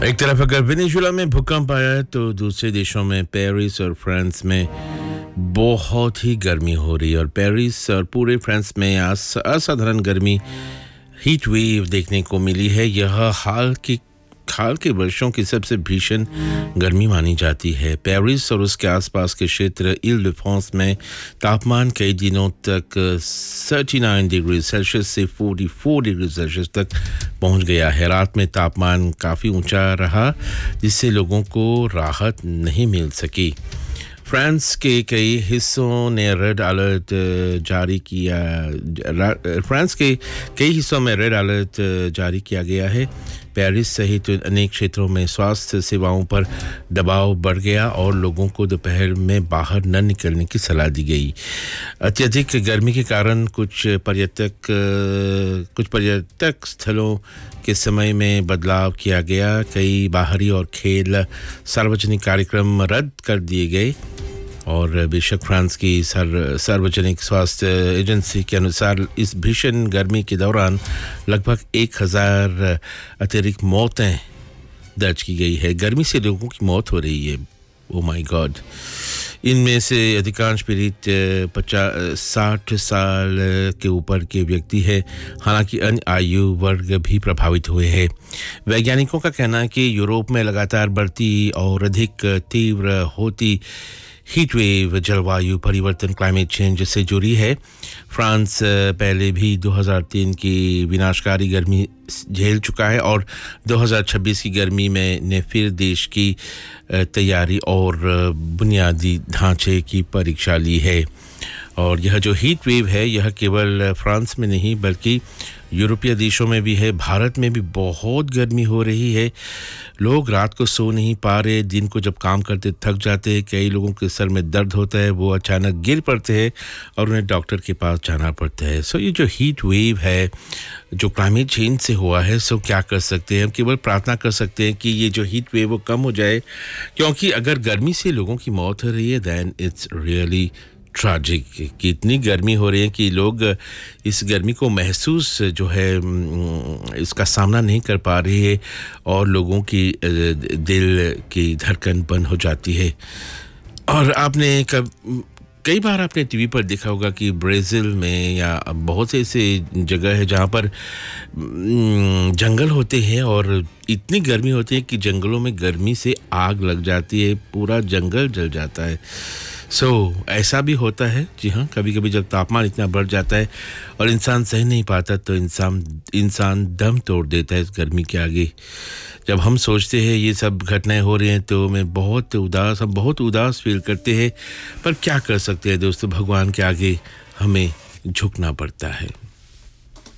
एक तरफ अगर वेनेजुएला में भूकंप आया तो दूसरे देशों में पेरिस और फ्रांस में बहुत ही गर्मी हो रही है और पेरिस और पूरे फ्रांस में असाधारण गर्मी हीट वेव देखने को मिली है। यह हाल के वर्षों की सबसे भीषण गर्मी मानी जाती है। पेरिस और उसके आसपास के क्षेत्र इल de France में तापमान कई दिनों तक 39 डिग्री सेल्सियस से 44 डिग्री सेल्सियस तक पहुंच गया है। रात में तापमान काफ़ी ऊंचा रहा जिससे लोगों को राहत नहीं मिल सकी। फ्रांस के कई हिस्सों ने रेड अलर्ट जारी किया गया है। पेरिस सहित अनेक क्षेत्रों में स्वास्थ्य सेवाओं पर दबाव बढ़ गया और लोगों को दोपहर में बाहर न निकलने की सलाह दी गई। अत्यधिक गर्मी के कारण कुछ पर्यटक स्थलों के समय में बदलाव किया गया। कई बाहरी और खेल सार्वजनिक कार्यक्रम रद्द कर दिए गए और बेशक फ्रांस की सार्वजनिक स्वास्थ्य एजेंसी के अनुसार इस भीषण गर्मी के दौरान लगभग 1000 अतिरिक्त मौतें दर्ज की गई है। गर्मी से लोगों की मौत हो रही है। Oh my God. इनमें से अधिकांश पीड़ित 60 साल के ऊपर के व्यक्ति हैं। हालांकि अन्य आयु वर्ग भी प्रभावित हुए हैं। वैज्ञानिकों का कहना है कि यूरोप में लगातार बढ़ती और अधिक तीव्र होती हीट वेव जलवायु परिवर्तन क्लाइमेट चेंज से जुड़ी है। फ्रांस पहले भी 2003 की विनाशकारी गर्मी झेल चुका है और 2026 की गर्मी में ने फिर देश की तैयारी और बुनियादी ढांचे की परीक्षा ली है। और यह जो हीट वेव है यह केवल फ्रांस में नहीं बल्कि यूरोपीय देशों में भी है। भारत में भी बहुत गर्मी हो रही है। लोग रात को सो नहीं पा रहे, दिन को जब काम करते थक जाते हैं। कई लोगों के सर में दर्द होता है, वो अचानक गिर पड़ते हैं और उन्हें डॉक्टर के पास जाना पड़ता है। सो ये जो हीट वेव है जो क्लाइमेट चेंज से हुआ है, सो क्या कर सकते हैं हम? केवल प्रार्थना कर सकते हैं कि ये जो हीट वेव वो कम हो जाए, क्योंकि अगर गर्मी से लोगों की मौत हो रही है देन इट्स रियली ट्रैजिक। कि इतनी गर्मी हो रही है कि लोग इस गर्मी को महसूस जो है इसका सामना नहीं कर पा रहे हैं और लोगों की दिल की धड़कन बंद हो जाती है। और कई बार आपने टीवी पर देखा होगा कि ब्राज़ील में या बहुत से ऐसे जगह है जहाँ पर जंगल होते हैं और इतनी गर्मी होती है कि जंगलों में गर्मी से आग लग जाती है, पूरा जंगल जल जाता है। ऐसा भी होता है। जी हाँ, कभी-कभी जब तापमान इतना बढ़ जाता है और इंसान सह नहीं पाता तो इंसान दम तोड़ देता है इस गर्मी के आगे। जब हम सोचते हैं ये सब घटनाएं हो रही हैं तो हम बहुत उदास फील करते हैं। पर क्या कर सकते हैं दोस्तों, भगवान के आगे हमें झुकना पड़ता है।